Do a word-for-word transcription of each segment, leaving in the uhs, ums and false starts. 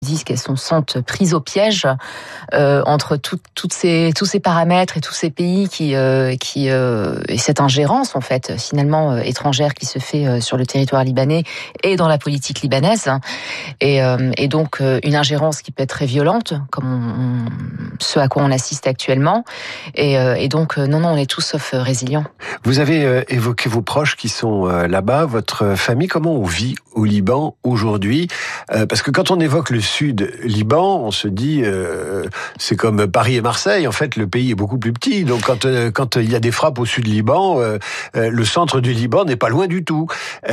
disent qu'elles sont sentent prises au piège euh, entre tout, toutes ces, tous ces paramètres et tous ces pays qui, euh, qui euh, et cette ingérence en fait finalement euh, étrangère qui se fait euh, sur le territoire libanais et dans la politique libanaise, et, euh, et donc euh, une ingérence qui peut être très violente, comme on, on, ce à quoi on assiste actuellement, et, euh, et donc euh, non non on est tous sauf euh, résilients. Vous avez euh, évoqué vos proches qui sont euh, là-bas, votre famille. Comment on vit au Liban aujourd'hui? euh, Parce que quand on évoque le sud Liban, on se dit euh, c'est comme Paris et Marseille. En fait, le pays est beaucoup plus petit. Donc quand euh, quand il y a des frappes au sud Liban, euh, euh, le centre du Liban n'est pas loin du tout.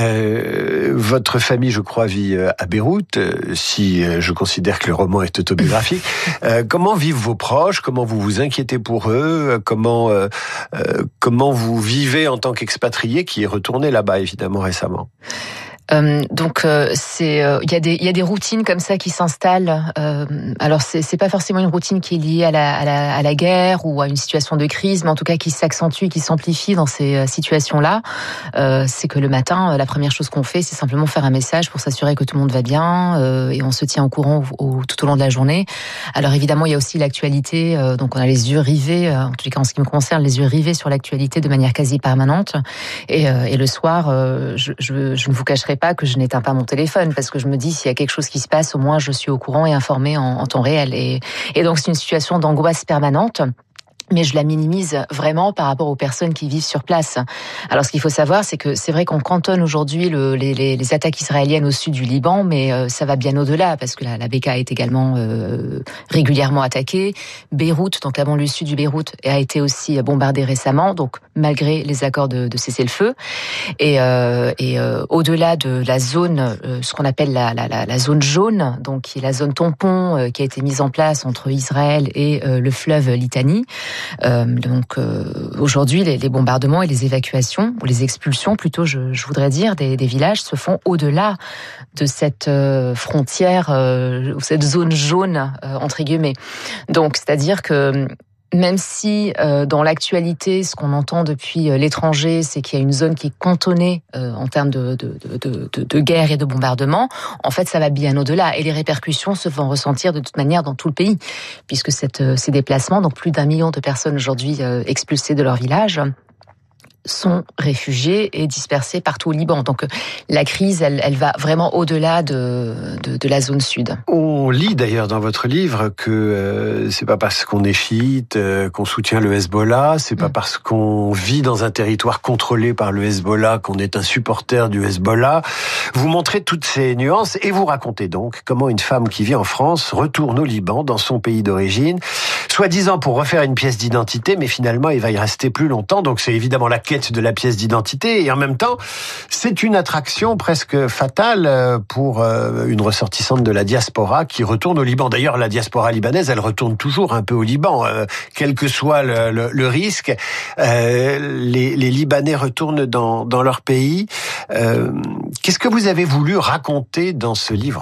Euh, votre famille, je crois, vit euh, à Beyrouth, euh, si euh, je considère que le roman est autobiographique. Euh, comment vivent vos proches? Comment vous vous inquiétez pour eux? Comment euh, euh, comment vous vivez en tant qu'expatrié qui est retourné là-bas, évidemment, récemment? Euh, donc euh, c'est il euh, y a des il y a des routines comme ça qui s'installent. Euh, alors c'est c'est pas forcément une routine qui est liée à la à la à la guerre ou à une situation de crise, mais en tout cas qui s'accentue, qui s'amplifie dans ces situations-là. Euh, c'est que le matin, la première chose qu'on fait, c'est simplement faire un message pour s'assurer que tout le monde va bien, euh, et on se tient au courant au, au, tout au long de la journée. Alors évidemment, il y a aussi l'actualité, euh, donc on a les yeux rivés, euh, en tout cas en ce qui me concerne, les yeux rivés sur l'actualité de manière quasi permanente. Et, euh, et le soir, euh, je, je je ne vous cacherai pas que je n'éteins pas mon téléphone, parce que je me dis, s'il y a quelque chose qui se passe, au moins je suis au courant et informée en, en temps réel. Et, et donc c'est une situation d'angoisse permanente. Mais je la minimise vraiment par rapport aux personnes qui vivent sur place. Alors, ce qu'il faut savoir, c'est que c'est vrai qu'on cantonne aujourd'hui le, les, les, les attaques israéliennes au sud du Liban, mais euh, ça va bien au-delà, parce que la, la Beka est également euh, régulièrement attaquée. Beyrouth, donc la banlieue sud du Beyrouth, a été aussi bombardée récemment, donc malgré les accords de, de cessez-le-feu. Et, euh, et euh, au-delà de la zone, euh, ce qu'on appelle la, la, la, la zone jaune, donc qui est la zone tampon euh, qui a été mise en place entre Israël et euh, le fleuve Litanie. Euh, donc euh, aujourd'hui, les, les bombardements et les évacuations, ou les expulsions plutôt, je, je voudrais dire, des, des villages se font au-delà de cette euh, frontière, euh, ou cette zone jaune, euh, entre guillemets. Donc, c'est-à-dire que même si euh, dans l'actualité, ce qu'on entend depuis euh, l'étranger, c'est qu'il y a une zone qui est cantonnée euh, en termes de, de, de, de, de guerre et de bombardement, en fait, ça va bien au-delà. Et les répercussions se font ressentir de toute manière dans tout le pays, puisque cette, euh, ces déplacements, donc plus d'un million de personnes aujourd'hui euh, expulsées de leur village, sont réfugiés et dispersés partout au Liban. Donc la crise, elle, elle va vraiment au-delà de, de, de la zone sud. On lit d'ailleurs dans votre livre que euh, c'est pas parce qu'on est chiite euh, qu'on soutient le Hezbollah, c'est pas mmh. parce qu'on vit dans un territoire contrôlé par le Hezbollah qu'on est un supporter du Hezbollah. Vous montrez toutes ces nuances et vous racontez donc comment une femme qui vit en France retourne au Liban, dans son pays d'origine, soi-disant pour refaire une pièce d'identité, mais finalement il va y rester plus longtemps. Donc c'est évidemment la quête de la pièce d'identité, et en même temps, c'est une attraction presque fatale pour une ressortissante de la diaspora qui retourne au Liban. D'ailleurs, la diaspora libanaise, elle retourne toujours un peu au Liban, euh, quel que soit le, le, le risque. Euh, les, les Libanais retournent dans, dans leur pays. Euh, qu'est-ce que vous avez voulu raconter dans ce livre-là ?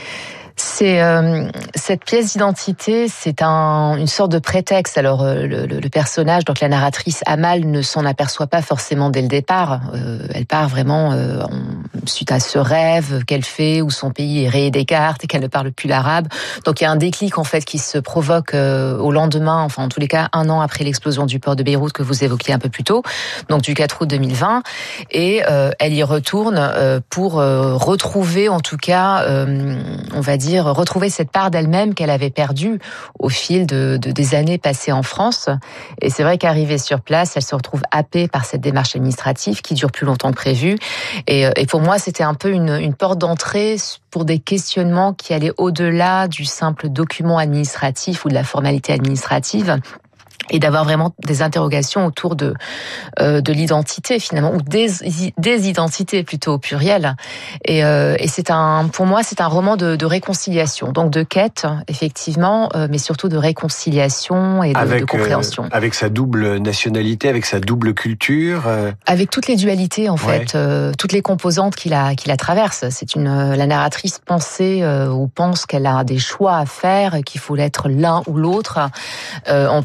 C'est euh, cette pièce d'identité, c'est un, une sorte de prétexte. Alors euh, le, le personnage, donc la narratrice Amal, ne s'en aperçoit pas forcément dès le départ. Euh, elle part vraiment euh, en, suite à ce rêve qu'elle fait, où son pays est rayé des cartes et qu'elle ne parle plus l'arabe. Donc il y a un déclic en fait qui se provoque euh, au lendemain, enfin en tous les cas un an après l'explosion du port de Beyrouth que vous évoquiez un peu plus tôt, donc du quatre août deux mille vingt, et euh, elle y retourne euh, pour euh, retrouver en tout cas, euh, on va dire, retrouver cette part d'elle-même qu'elle avait perdue au fil de, de des années passées en France. Et c'est vrai qu'arrivée sur place, elle se retrouve happée par cette démarche administrative qui dure plus longtemps que prévu. Et, et pour moi, c'était un peu une, une porte d'entrée pour des questionnements qui allaient au-delà du simple document administratif ou de la formalité administrative, et d'avoir vraiment des interrogations autour de euh, de l'identité finalement, ou des des identités plutôt au pluriel. Et, euh, et c'est un, pour moi, c'est un roman de, de réconciliation, donc de quête effectivement, euh, mais surtout de réconciliation et de, avec, de compréhension. Euh, avec sa double nationalité, avec sa double culture. Euh... Avec toutes les dualités en ouais. fait, euh, toutes les composantes qui la qui la traversent. C'est une euh, la narratrice pensée euh, ou pense qu'elle a des choix à faire, qu'il faut être l'un ou l'autre. Euh, en plus. Euh,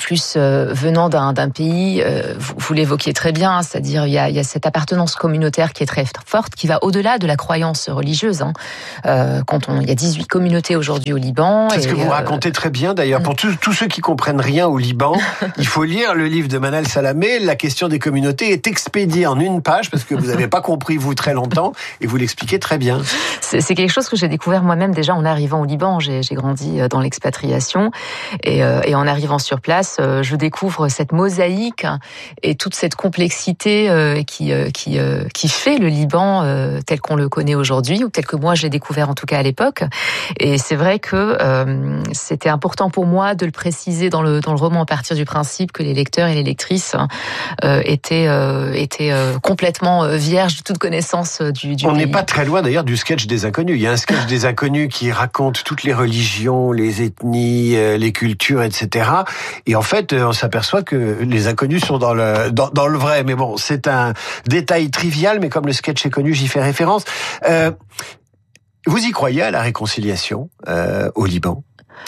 euh, venant d'un, d'un pays, euh, vous, vous l'évoquiez très bien, c'est-à-dire il y a, il y a cette appartenance communautaire qui est très forte, qui va au-delà de la croyance religieuse. Hein. Euh, quand on, il y a dix-huit communautés aujourd'hui au Liban. C'est ce que vous euh, racontez très bien d'ailleurs. Pour tous, tous ceux qui comprennent rien au Liban, il faut lire le livre de Manal Salamé. La question des communautés est expédiée en une page parce que vous n'avez pas compris vous très longtemps et vous l'expliquez très bien. C'est, c'est quelque chose que j'ai découvert moi-même déjà en arrivant au Liban. J'ai, j'ai grandi dans l'expatriation et, euh, et en arrivant sur place, euh, je découvre cette mosaïque et toute cette complexité euh, qui euh, qui euh, qui fait le Liban euh, tel qu'on le connaît aujourd'hui ou tel que moi j'ai découvert en tout cas à l'époque. Et c'est vrai que euh, c'était important pour moi de le préciser dans le dans le roman à partir du principe que les lecteurs et les lectrices euh, étaient euh, étaient euh, complètement vierges de toute connaissance du, du On pays. n'est pas très loin d'ailleurs du sketch des inconnus. Il y a un sketch des inconnus qui raconte toutes les religions, les ethnies, les cultures, et cetera. Et en fait, on s'aperçoit que les inconnus sont dans le dans, dans le vrai. Mais bon, c'est un détail trivial, mais comme le sketch est connu, j'y fais référence. Euh, vous y croyez à la réconciliation euh, au Liban ?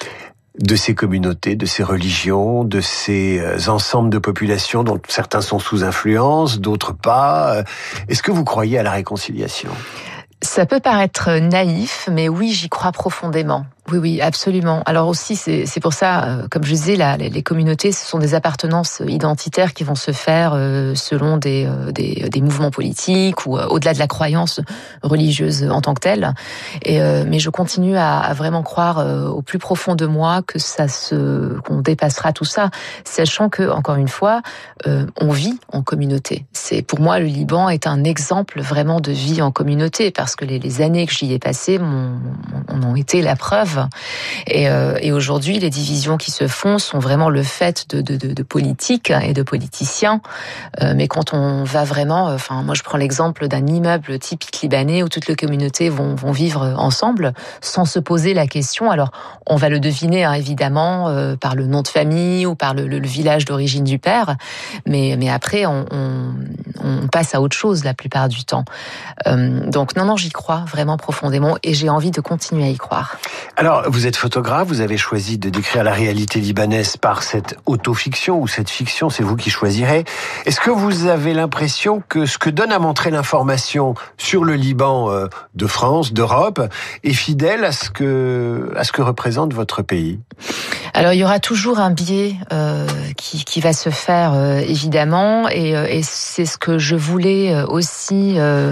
De ces communautés, de ces religions, de ces ensembles de populations dont certains sont sous influence, d'autres pas. Est-ce que vous croyez à la réconciliation ? Ça peut paraître naïf, mais oui, j'y crois profondément. Oui, oui, absolument. Alors aussi, c'est, c'est pour ça, euh, comme je disais, là, les, les communautés, ce sont des appartenances identitaires qui vont se faire euh, selon des, euh, des, des mouvements politiques ou euh, au-delà de la croyance religieuse en tant que telle. Et, euh, mais je continue à, à vraiment croire euh, au plus profond de moi que ça se, qu'on dépassera tout ça, sachant que, encore une fois, euh, on vit en communauté. C'est, pour moi, le Liban est un exemple vraiment de vie en communauté, parce que les, les années que j'y ai passées m'ont, m'ont été la preuve. Et, euh, et aujourd'hui, les divisions qui se font sont vraiment le fait de, de, de, de politiques et de politiciens. Euh, mais quand on va vraiment, enfin, moi je prends l'exemple d'un immeuble typique libanais où toutes les communautés vont, vont vivre ensemble sans se poser la question. Alors, on va le deviner hein, évidemment euh, par le nom de famille ou par le, le, le village d'origine du père, mais, mais après on, on, on passe à autre chose la plupart du temps. Euh, donc non, non, j'y crois vraiment profondément et j'ai envie de continuer à y croire. Alors, vous êtes photographe, vous avez choisi de décrire la réalité libanaise par cette autofiction ou cette fiction, c'est vous qui choisirez. Est-ce que vous avez l'impression que ce que donne à montrer l'information sur le Liban euh, de France, d'Europe, est fidèle à ce que à ce que représente votre pays ? Alors il y aura toujours un biais euh, qui, qui va se faire euh, évidemment, et, et c'est ce que je voulais aussi euh,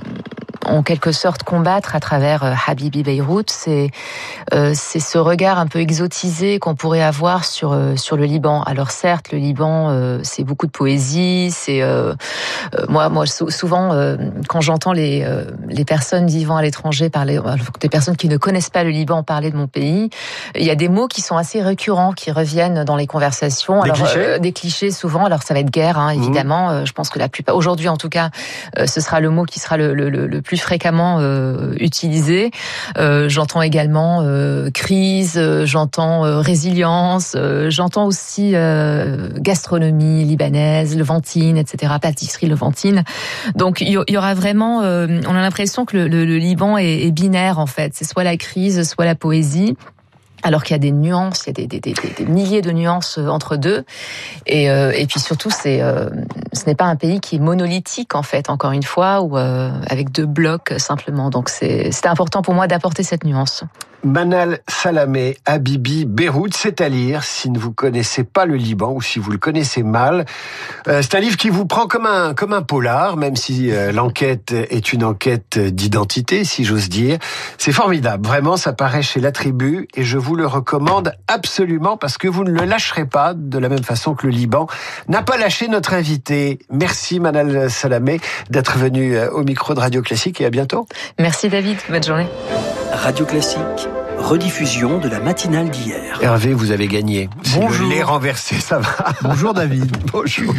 en quelque sorte combattre à travers euh, Habibi Beyrouth. C'est euh, c'est ce regard un peu exotisé qu'on pourrait avoir sur euh, sur le Liban. Alors certes, le Liban euh, c'est beaucoup de poésie, c'est euh, euh, moi moi souvent euh, quand j'entends les euh, les personnes vivant à l'étranger parler, des personnes qui ne connaissent pas le Liban parler de mon pays, il y a des mots qui sont assez récurrents, qui reviennent dans les conversations. Des Alors, clichés euh, Des clichés souvent. Alors ça va être guerre, hein, évidemment. Mmh. Euh, je pense que la plupart, aujourd'hui en tout cas, euh, ce sera le mot qui sera le, le, le plus fréquemment euh, utilisé. Euh, j'entends également euh, crise, euh, j'entends euh, résilience, euh, j'entends aussi euh, gastronomie libanaise, levantine, et cetera, pâtisserie levantine. Donc il y, y aura vraiment, euh, on a l'impression que le, le, le Liban est, est binaire en fait. C'est soit la crise, soit la poésie. Alors qu'il y a des nuances, il y a des, des, des, des milliers de nuances entre deux. Et, euh, et puis surtout, c'est, euh, ce n'est pas un pays qui est monolithique, en fait, encore une fois, ou euh, avec deux blocs simplement. Donc c'est, c'était important pour moi d'apporter cette nuance. Manal Salamé, Habibi Beyrouth, c'est à lire si ne vous connaissez pas le Liban ou si vous le connaissez mal. Euh, c'est un livre qui vous prend comme un comme un polar, même si euh, l'enquête est une enquête d'identité, si j'ose dire. C'est formidable, vraiment, ça paraît chez La Tribu et je vous le recommande absolument parce que vous ne le lâcherez pas de la même façon que le Liban n'a pas lâché notre invité. Merci Manal Salamé d'être venu au micro de Radio Classique et à bientôt. Merci David, bonne journée. Radio Classique, rediffusion de la matinale d'hier. Hervé, vous avez gagné. Bonjour. Le lait renversé, ça va. Bonjour David. Bonjour.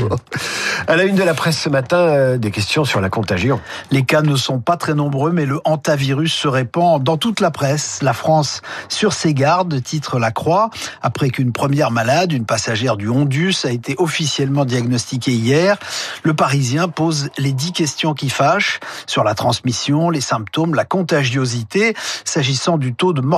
À la une de la presse ce matin, euh, des questions sur la contagion. Les cas ne sont pas très nombreux, mais le hantavirus se répand dans toute la presse. La France sur ses gardes, titre La Croix, après qu'une première malade, une passagère du Hondus, a été officiellement diagnostiquée hier. Le Parisien pose les dix questions qui fâchent sur la transmission, les symptômes, la contagiosité, s'agissant du taux de mortalité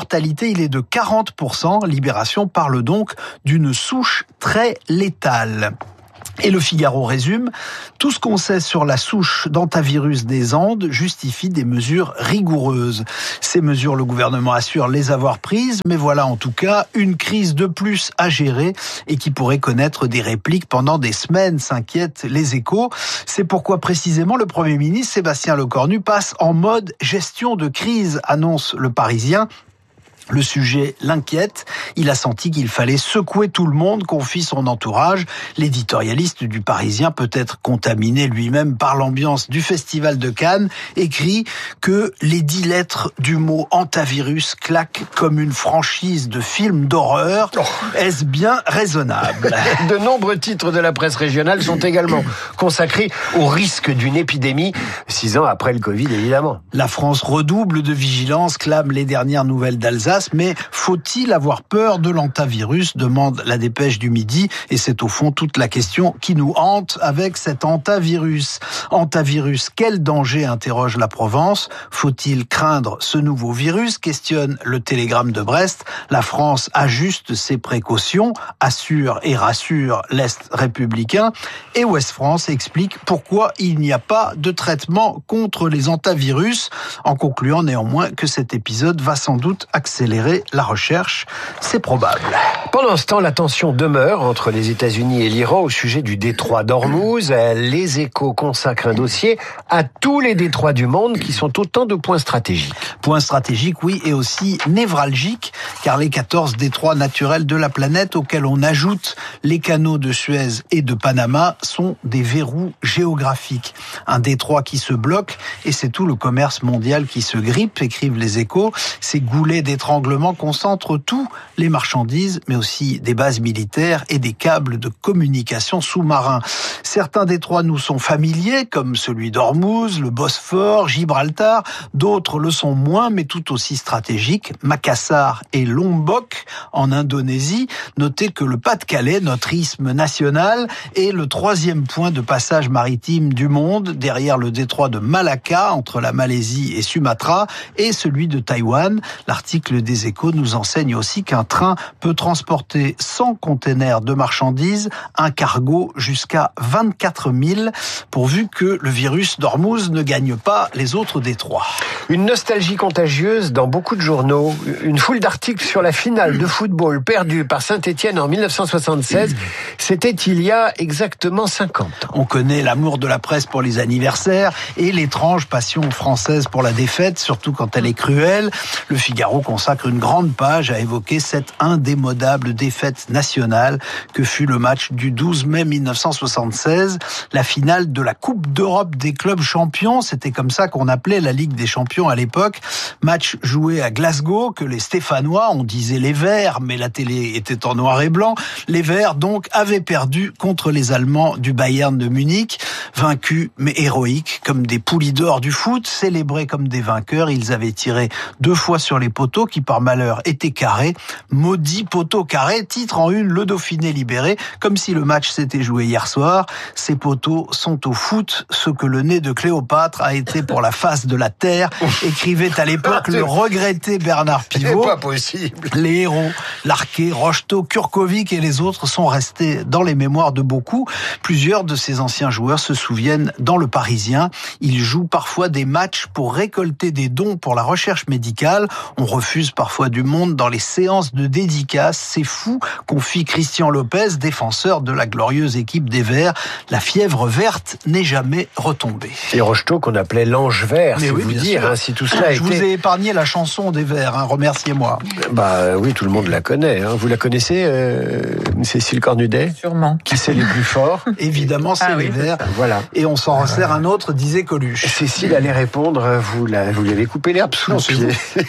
mortalité, il est de quarante pour cent. Libération parle donc d'une souche très létale. Et le Figaro résume, tout ce qu'on sait sur la souche d'hantavirus des Andes justifie des mesures rigoureuses. Ces mesures, le gouvernement assure les avoir prises, mais voilà en tout cas une crise de plus à gérer et qui pourrait connaître des répliques pendant des semaines, s'inquiètent les Échos. C'est pourquoi précisément le Premier ministre Sébastien Lecornu passe en mode gestion de crise, annonce le Parisien. Le sujet l'inquiète. Il a senti qu'il fallait secouer tout le monde, confie son entourage. L'éditorialiste du Parisien, peut-être contaminé lui-même par l'ambiance du Festival de Cannes, écrit que les dix lettres du mot hantavirus claquent comme une franchise de film d'horreur. Oh. Est-ce bien raisonnable ? De nombreux titres de la presse régionale sont également consacrés au risque d'une épidémie, six ans après le Covid, évidemment. La France redouble de vigilance, clament les dernières nouvelles d'Alsace. Mais faut-il avoir peur de l'hantavirus, demande la Dépêche du Midi, et c'est au fond toute la question qui nous hante avec cet hantavirus. Hantavirus, quel danger, interroge la Provence. Faut-il craindre ce nouveau virus, questionne le Télégramme de Brest. La France ajuste ses précautions, assure et rassure l'Est républicain, et Ouest France explique pourquoi il n'y a pas de traitement contre les hantavirus, en concluant néanmoins que cet épisode va sans doute accélérer la recherche, c'est probable. Pendant ce temps, la tension demeure entre les États-Unis et l'Iran au sujet du détroit d'Ormuz. Les Échos consacrent un dossier à tous les détroits du monde qui sont autant de points stratégiques. Points stratégiques, oui, et aussi névralgiques, car les quatorze détroits naturels de la planète auxquels on ajoute les canaux de Suez et de Panama sont des verrous géographiques. Un détroit qui se bloque et c'est tout le commerce mondial qui se grippe, écrivent les Échos. Ces goulets d'étranglement concentrent tous les marchandises, mais aussi des bases militaires et des câbles de communication sous-marins. Certains détroits nous sont familiers, comme celui d'Ormuz, le Bosphore, Gibraltar. D'autres le sont moins, mais tout aussi stratégiques. Makassar et Lombok, en Indonésie. Notez que le Pas-de-Calais, notre isthme national, est le troisième point de passage maritime du monde, derrière le détroit de Malacca, entre la Malaisie et Sumatra, et celui de Taïwan. L'article des Échos nous enseigne aussi qu'un train peut transporter cent containers de marchandises, un cargo jusqu'à vingt-quatre mille, pourvu que le virus d'Ormuz ne gagne pas les autres détroits. Une nostalgie contagieuse dans beaucoup de journaux. Une foule d'articles sur la finale de football perdue par Saint-Étienne en dix-neuf cent soixante-seize. C'était il y a exactement cinquante ans. On connaît l'amour de la presse pour les anniversaires et l'étrange passion française pour la défaite, surtout quand elle est cruelle. Le Figaro consacre une grande page à évoquer cette indémodable défaite nationale que fut le match du douze mai mille neuf cent soixante-seize, la finale de la Coupe d'Europe des clubs champions. C'était comme ça qu'on appelait la Ligue des champions à l'époque. Match joué à Glasgow que les Stéphanois, on disait les Verts, mais la télé était en noir et blanc. Les Verts donc avaient perdu contre les Allemands du Bayern de Munich. Vaincus mais héroïques, comme des poulies d'or du foot, célébrés comme des vainqueurs. Ils avaient tiré deux fois sur les poteaux qui par malheur étaient carrés. Maudit poteau carré, titre en une, le Dauphiné libéré, comme si le match s'était joué hier soir. Ces poteaux sont au foot ce que le nez de Cléopâtre a été pour la face de la terre, écrivait à l'époque le regretté Bernard Pivot. C'est pas possible. Les héros, Larquet, Rocheteau, Kurkovic et les autres sont restés dans les mémoires de beaucoup. Plusieurs de ces anciens joueurs se souviennent dans Le Parisien. Ils jouent parfois des matchs pour récolter des dons pour la recherche médicale. On refuse parfois du monde dans les séances de dédicaces. C'est fou, confie Christian Lopez, défenseur de la glorieuse équipe des Verts. La fièvre verte n'est jamais retombée. Et Rocheteau qu'on appelait l'ange vert, c'est oui, vous dire, hein, si tout cela Je était... vous ai épargné la chanson des Verts, hein, remerciez-moi. Bah oui, tout le monde la connaît. Hein. Vous la connaissez, euh, Cécile Cornudet ? Sûrement. Qui c'est les plus forts ? Évidemment, c'est ah, les oui, Verts. Voilà. Et on s'en resserre un autre, disait Coluche. Cécile allait répondre, vous, la, vous lui avez coupé l'herbe sous le pied.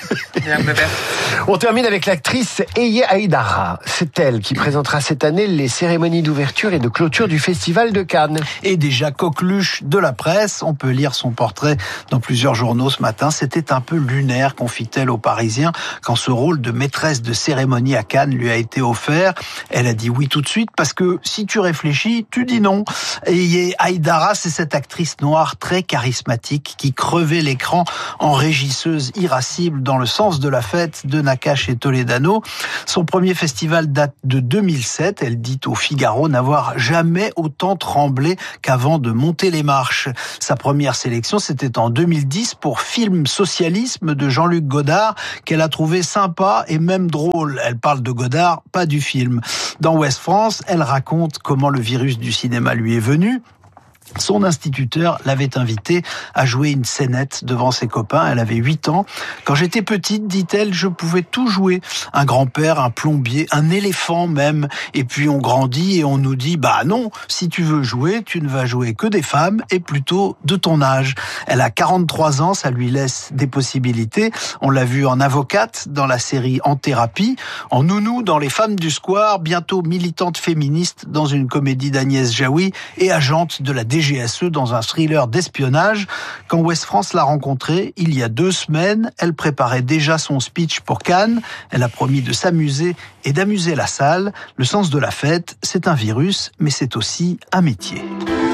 On termine avec l'actrice Eye Haïdara. C'est elle qui présentera cette année les cérémonies d'ouverture et de clôture du Festival de Cannes. Et déjà coqueluche de la presse, on peut lire son portrait dans plusieurs journaux ce matin. C'était un peu lunaire, confie-t-elle aux Parisiens, quand ce rôle de maîtresse de cérémonie à Cannes lui a été offert. Elle a dit oui tout de suite, parce que si tu réfléchis, tu dis non. Eye Haïdara Dara, c'est cette actrice noire très charismatique qui crevait l'écran en régisseuse irascible dans le sens de la fête de Nakache et Toledano. Son premier festival date de deux mille sept. Elle dit au Figaro n'avoir jamais autant tremblé qu'avant de monter les marches. Sa première sélection, c'était en deux mille dix pour Film Socialisme de Jean-Luc Godard, qu'elle a trouvé sympa et même drôle. Elle parle de Godard, pas du film. Dans Ouest France, elle raconte comment le virus du cinéma lui est venu. Son instituteur l'avait invitée à jouer une scénette devant ses copains. Elle avait huit ans. Quand j'étais petite, dit-elle, je pouvais tout jouer. Un grand-père, un plombier, un éléphant même. Et puis on grandit et on nous dit, bah non, si tu veux jouer, tu ne vas jouer que des femmes et plutôt de ton âge. Elle a quarante-trois ans, ça lui laisse des possibilités. On l'a vu en avocate dans la série En thérapie, en nounou dans Les Femmes du Square, bientôt militante féministe dans une comédie d'Agnès Jaoui et agente de la D G S E dans un thriller d'espionnage. Quand Ouest France l'a rencontrée, il y a deux semaines, elle préparait déjà son speech pour Cannes. Elle a promis de s'amuser et d'amuser la salle. Le sens de la fête, c'est un virus, mais c'est aussi un métier.